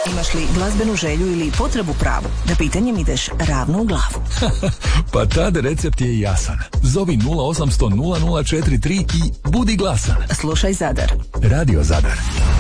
Imaš li glazbenu želju ili potrebu pravu? Da pitanjem ideš ravno u glavu. Pa tad recept je jasan. Zovi 0800 0043 i budi glasan. Slušaj Zadar. Radio Zadar.